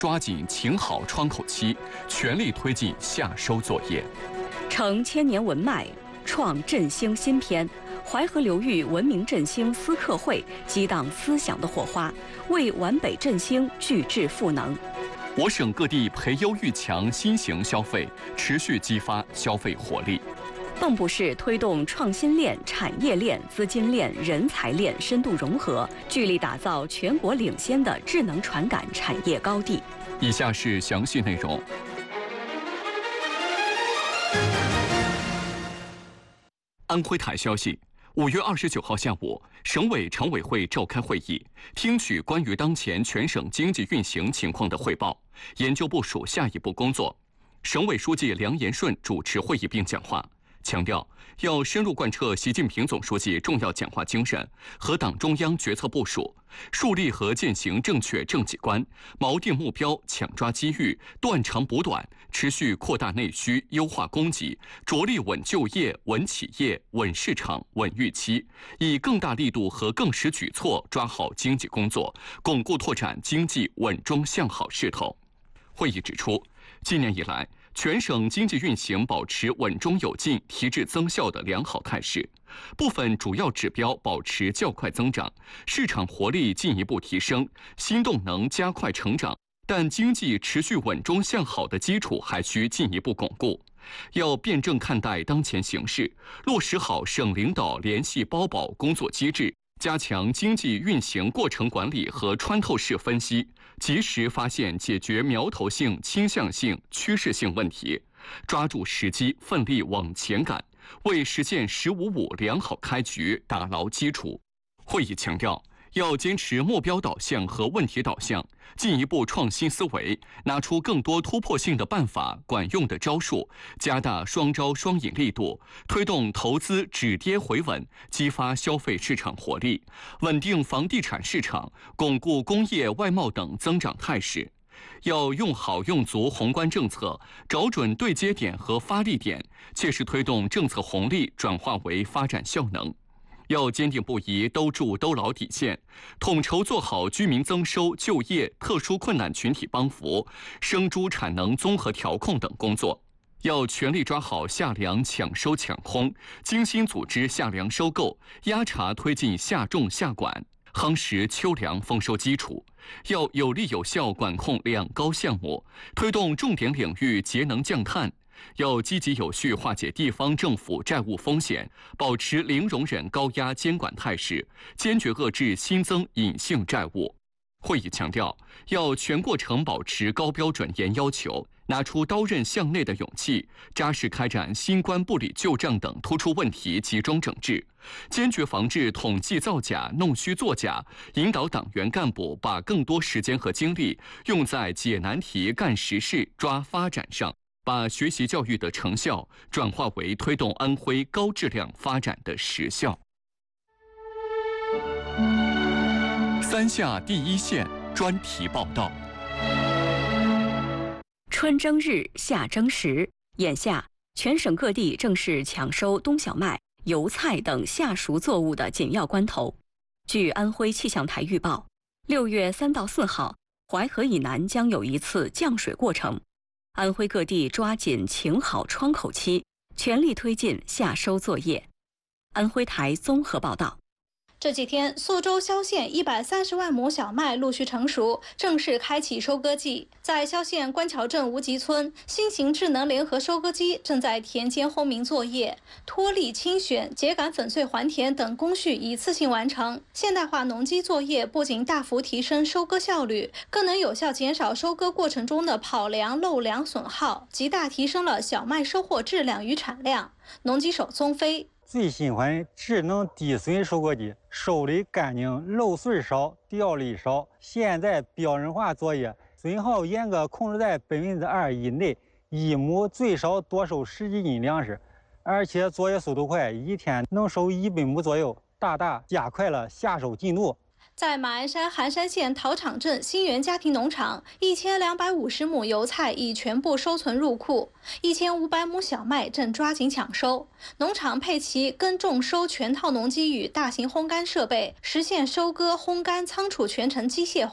抓紧请好窗口期，全力推进夏收作业。 承千年文脉，创振兴新篇。淮河流域文明振兴思课会激荡思想的火花，为皖北振兴聚智赋能。 我省各地培优育强新型消费，持续激发消费活力。 蚌埠市推动创新链、产业链、资金链、人才链深度融合，聚力打造全国领先的智能传感产业高地。 以下是详细内容。安徽台消息，5月29号下午，省委常委会召开会议，听取关于当前全省经济运行情况的汇报，研究部署下一步工作。省委书记梁延顺主持会议并讲话，强调要深入贯彻习近平总书记重要讲话精神和党中央决策部署，树立和践行正确政绩观，锚定目标，抢抓机遇，断长补短，持续扩大内需，优化供给，着力稳就业、稳企业、稳市场、稳预期，以更大力度和更实举措抓好经济工作，巩固拓展经济稳中向好势头。会议指出，今年以来，全省经济运行保持稳中有进、提质增效的良好态势，部分主要指标保持较快增长，市场活力进一步提升，新动能加快成长。但经济持续稳中向好的基础还需进一步巩固。要辩证看待当前形势，落实好省领导联系包保工作机制，加强经济运行过程管理和穿透式分析，及时发现解决苗头性、倾向性、趋势性问题，抓住时机，奋力往前赶，为实现“15+5”良好开局打牢基础。会议强调，要坚持目标导向和问题导向，进一步创新思维，拿出更多突破性的办法、管用的招数，加大双招双引力度，推动投资止跌回稳，激发消费市场活力，稳定房地产市场，巩固工业外贸等增长态势。要用好用足宏观政策，找准对接点和发力点，切实推动政策红利转化为发展效能。要坚定不移兜住兜牢底线，统筹做好居民增收、就业、特殊困难群体帮扶、生猪产能综合调控等工作。要全力抓好夏粮抢收抢空，精心组织夏粮收购，压茶推进夏种夏管，夯实秋粮丰收基础。要有力有效管控两高项目，推动重点领域节能降碳。要积极有序化解地方政府债务风险，保持零容忍高压监管态势，坚决遏制新增隐性债务。会议强调，要全过程保持高标准严要求，拿出刀刃向内的勇气，扎实开展新冠不理旧账等突出问题集中整治，坚决防治统计造假、弄虚作假，引导党员干部把更多时间和精力用在解难题、干实事、抓发展上。把学习教育的成效转化为推动安徽高质量发展的实效。三下第一线专题报道。 春争日，夏争时，眼下全省各地正是抢收冬小麦、油菜等夏熟作物的紧要关头。据安徽气象台预报，6月3到4号，淮河以南将有一次降水过程。安徽各地抓紧请好窗口期，全力推进夏收作业。安徽台综合报道。 这几天，宿州萧县130万亩小麦陆续成熟，正式开启收割季。在萧县官桥镇无极村，新型智能联合收割机正在田间轰鸣作业，脱粒、清选、秸秆粉碎、还田等工序一次性完成。现代化农机作业不仅大幅提升收割效率，更能有效减少收割过程中的跑粮、漏粮损耗，极大提升了小麦收获质量与产量。农机手宗飞。 最新款智能低损收割机，收粒干净，漏穗少，掉粒少。现在标准化作业，损耗严格控制在2%以内，1亩最少多收10几斤粮食，而且作业速度快，一天能收100亩左右，大大加快了夏收进度。 在马鞍山寒山县陶场镇新源家庭农场，1250亩油菜已全部收存入库，1500亩小麦正抓紧抢收。农场配齐耕种收全套农机与大型烘干设备，实现收割、烘干、仓储全程机械化。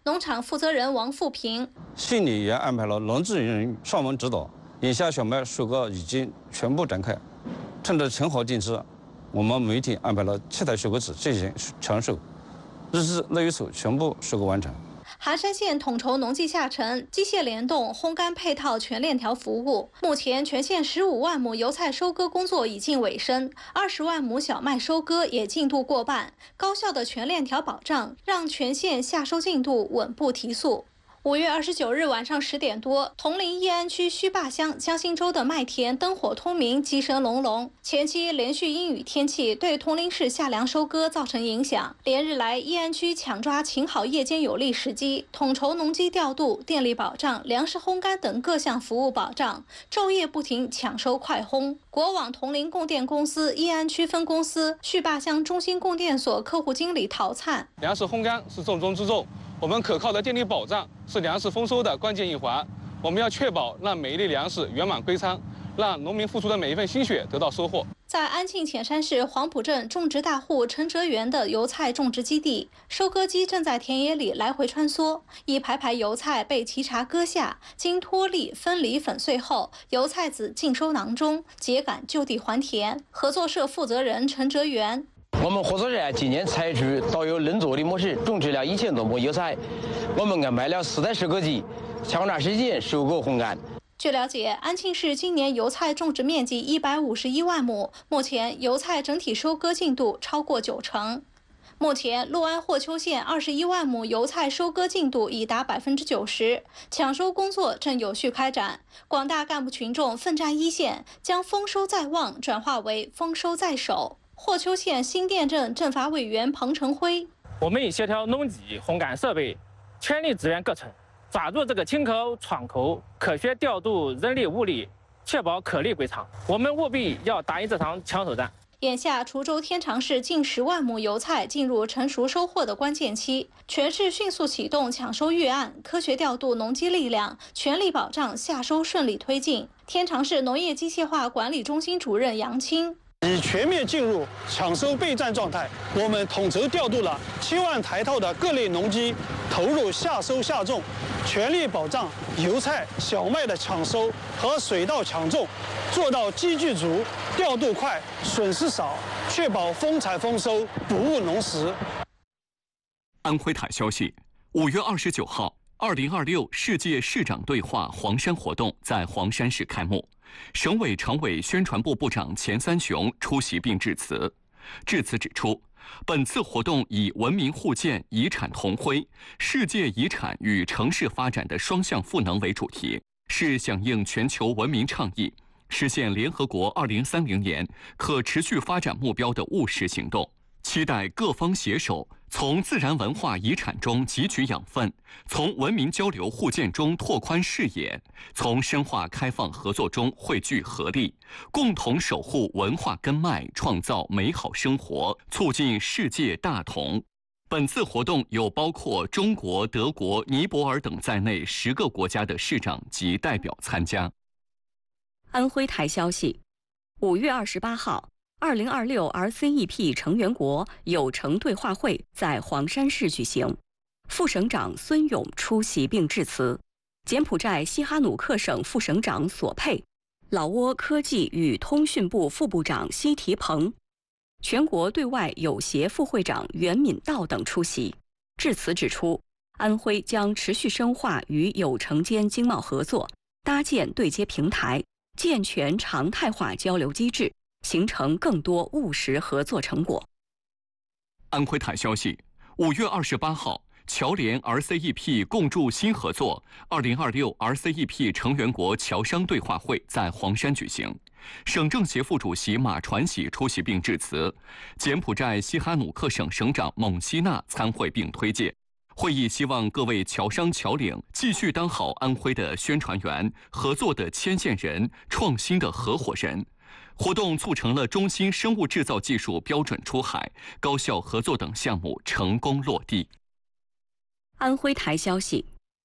农场负责人王富平， 县里也安排了农技人员上门指导。眼下小麦收割已经全部展开，趁着成好定制，我们每天安排了7台收割机进行抢收，日内手全部收割完成。 含山县统筹农技下沉、机械联动、烘干配套全链条服务。目前，全县15万亩油菜收割工作已近尾声，20万亩小麦收割也进度过半。高效的全链条保障，让全县夏收进度稳步提速。5月29日晚上10点多，铜陵义安区须坝乡江心洲的麦田灯火通明，鸡声隆隆。前期连续阴雨天气对铜陵市夏粮收割造成影响，连日来义安区抢抓晴好夜间有利时机，统筹农机调度、电力保障、粮食烘干等各项服务保障，昼夜不停抢收快烘。国网铜陵供电公司义安区分公司须坝乡中心供电所客户经理陶灿： 粮食烘干是重中之重。我们可靠的电力保障是粮食丰收的关键一环，我们要确保让每一粒粮食圆满归仓，让农民付出的每一份心血得到收获。 在安庆潜山市黄埔镇种植大户陈哲元的油菜种植基地，收割机正在田野里来回穿梭，一排排油菜被沏茶割下，经脱粒、分离、粉碎后，油菜籽尽收囊中，秸秆就地还田。合作社负责人陈哲元： 我们合作社今年采取导有轮作的模式，种植了1000多亩油菜。我们安排了4台收割机，抢抓时间收割烘干。 据了解，安庆市今年油菜种植面积151万亩，目前油菜整体收割进度超过90%。目前，六安霍邱县21万亩油菜收割进度已达90%，抢收工作正有序开展。广大干部群众奋战一线，将丰收在望转化为丰收在手。霍邱县新店镇政法委员彭成辉： 我们以协调农机、烘干设备，全力支援各村，抓住这个清口窗口，科学调度人力物力，确保颗粒归仓。我们务必要打赢这场抢收战。 眼下，滁州天长市近10万亩油菜进入成熟收获的关键期，全市迅速启动抢收预案，科学调度农机力量，全力保障夏收顺利推进。天长市农业机械化管理中心主任杨青： 已全面进入抢收备战状态，我们统筹调度了7万台套的各类农机，投入夏收夏种，全力保障油菜、小麦的抢收和水稻抢种，做到机具足、调度快、损失少，确保丰产丰收、补务农时。 安徽台消息，5月29号，2026世界市长对话黄山活动在黄山市开幕。省委常委宣传部部长钱三雄出席并致辞。致辞指出，本次活动以文明互鉴、遗产同辉、世界遗产与城市发展的双向赋能为主题，是响应全球文明倡议，实现联合国2030年可持续发展目标的务实行动。期待各方携手，从自然文化遗产中汲取养分，从文明交流互鉴中拓宽视野，从深化开放合作中汇聚合力，共同守护文化根脉，创造美好生活，促进世界大同。本次活动有包括中国、德国、尼泊尔等在内10个国家的市长及代表参加。 安徽台消息，5月28号。2026 RCEP 成员国有成对话会在黄山市举行，副省长孙勇出席并致辞。柬埔寨西哈努克省副省长索佩，老挝科技与通讯部副部长西提鹏，全国对外友协副会长袁敏道等出席。致辞指出，安徽将持续深化与有成间经贸合作，搭建对接平台，健全常态化交流机制，形成更多务实合作成果。 安徽台消息，5月28号，侨联 RCEP 共筑新合作2026 RCEP 成员国侨商对话会在黄山举行，省政协副主席马传喜出席并致辞，柬埔寨西哈努克省省长蒙希纳参会并推介。会议希望各位侨商侨领继续当好安徽的宣传员、合作的牵线人、创新的合伙人。活动促成了中新生物制造技术标准出海、高校合作等项目成功落地。 安徽台消息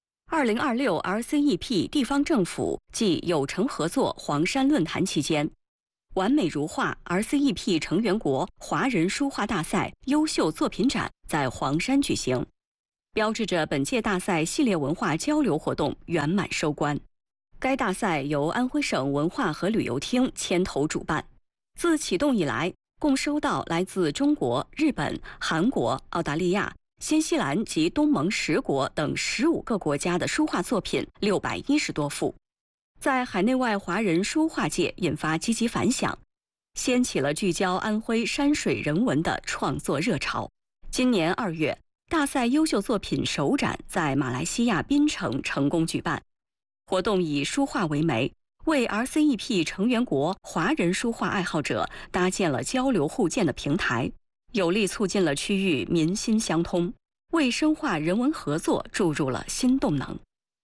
，2026 RCEP 地方政府暨有成合作黄山论坛期间，完美如画 RCEP 成员国华人书画大赛优秀作品展在黄山举行。 标志着本届大赛系列文化交流活动圆满收官。该大赛由安徽省文化和旅游厅牵头主办，自启动以来，共收到来自中国、日本、韩国、澳大利亚、新西兰及东盟10国等15个国家的书画作品610多幅，在海内外华人书画界引发积极反响，掀起了聚焦安徽山水人文的创作热潮。今年2月，大赛优秀作品首展在马来西亚槟城成功举办。活动以书画为媒，为 RCEP 成员国华人书画爱好者搭建了交流互鉴的平台，有力促进了区域民心相通，为深化人文合作注入了新动能。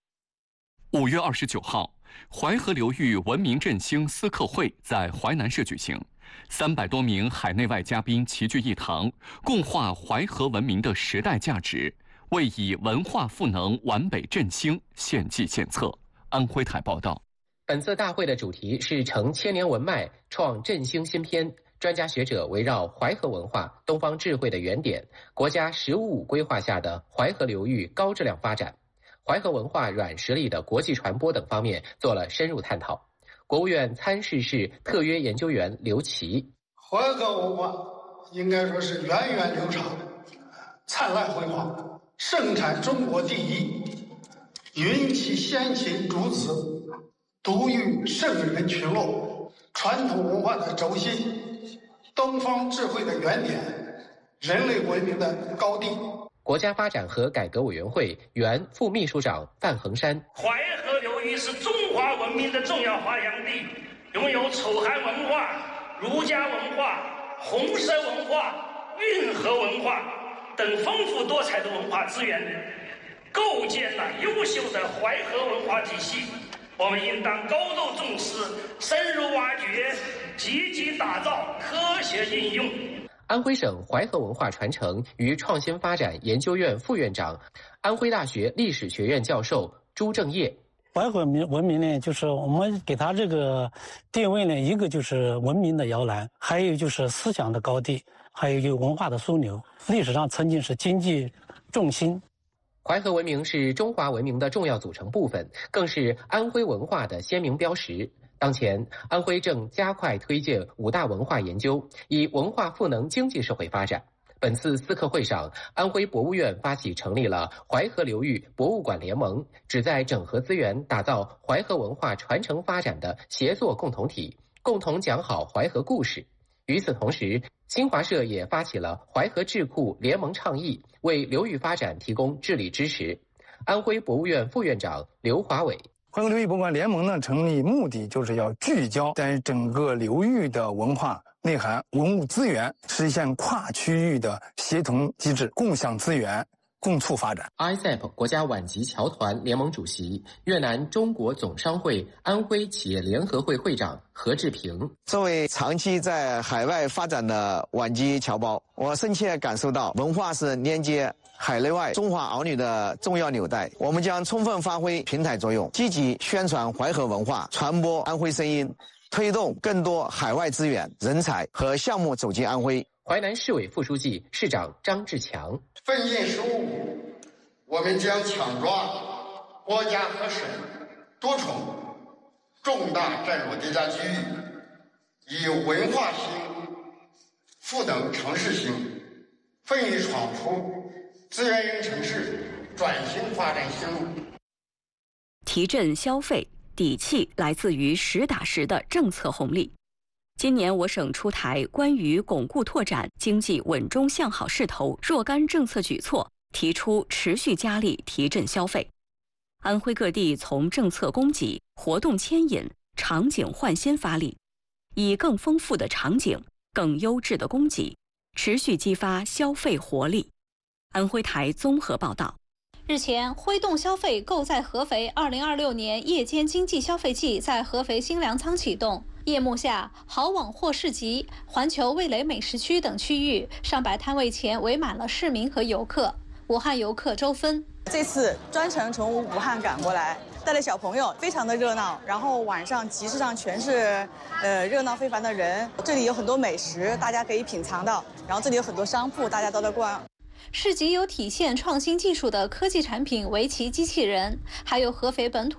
5月29号，淮河流域文明振兴思课会在淮南市举行，300多名海内外嘉宾齐聚一堂，共话淮河文明的时代价值，为以文化赋能皖北振兴献计献策。安徽台报道。 本次大会的主题是承千年文脉，创振兴新篇。专家学者围绕淮河文化、东方智慧的原点、国家“15+5”规划下的淮河流域高质量发展、淮河文化软实力的国际传播等方面做了深入探讨。国务院参事室特约研究员刘奇： 淮河文化应该说是源远流长、灿烂辉煌，盛产中国第一，云其先秦主旨，独育圣人群落，传统文化的轴心，东方智慧的原点，人类文明的高地。 国家发展和改革委员会原副秘书长范恒山： 淮河流域是中华文明的重要发祥地，拥有楚汉文化、儒家文化、红色文化、运河文化等丰富多彩的文化资源，构建了优秀的淮河文化体系。我们应当高度重视，深入挖掘，积极打造，科学应用。 安徽省淮河文化传承与创新发展研究院副院长、安徽大学历史学院教授朱正业： 淮河文明呢，就是我们给它这个定位呢，一个就是文明的摇篮，还有就是思想的高地，还有文化的枢纽。历史上曾经是经济重心。 淮河文明是中华文明的重要组成部分，更是安徽文化的鲜明标识。当前，安徽正加快推进5大文化研究，以文化赋能经济社会发展。本次思课会上，安徽博物院发起成立了淮河流域博物馆联盟，旨在整合资源，打造淮河文化传承发展的协作共同体，共同讲好淮河故事。与此同时，新华社也发起了淮河智库联盟倡议，为流域发展提供治理支持。安徽博物院副院长刘华伟： 淮河流域博物馆联盟的成立目的就是要聚焦在整个流域的文化内涵、文物资源，实现跨区域的协同机制，共享资源，共促发展。 ISEP 国家皖籍侨团联盟主席、越南中国总商会安徽企业联合会会长何志平： 作为长期在海外发展的皖籍侨胞，我深切感受到文化是连接海内外中华儿女的重要纽带。我们将充分发挥平台作用，积极宣传淮河文化，传播安徽声音，推动更多海外资源、人才和项目走进安徽。 淮南市委副书记、市长张志强： 奋进15+5，我们将抢抓国家和省多重重大战略叠加机遇，以文化兴赋能城市兴，奋力闯出资源型城市转型发展新路。 提振消费底气来自于实打实的政策红利。今年我省出台关于巩固拓展经济稳中向好势头若干政策举措，提出持续加力提振消费。安徽各地从政策供给、活动牵引、场景换新发力，以更丰富的场景、更优质的供给，持续激发消费活力。安徽台综合报道。 日前，挥动消费，购在合肥2026年夜间经济消费季在合肥新粮仓启动。夜幕下，好网货市集、环球味蕾美食区等区域上百摊位前围满了市民和游客。武汉游客周芬： 这次专程从武汉赶过来，带着小朋友，非常的热闹。然后晚上集市上全是热闹非凡的人，这里有很多美食，大家可以品尝到。然后这里有很多商铺，大家都在逛。 是集有体现创新技术的科技产品围棋机器人，还有合肥本土